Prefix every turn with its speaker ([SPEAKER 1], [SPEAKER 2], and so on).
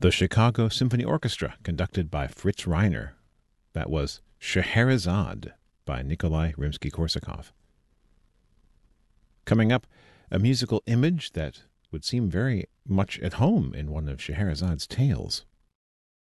[SPEAKER 1] The Chicago Symphony Orchestra, conducted by Fritz Reiner. That was Scheherazade by Nikolai Rimsky-Korsakov. Coming up, a musical image that would seem very much at home in one of Scheherazade's tales.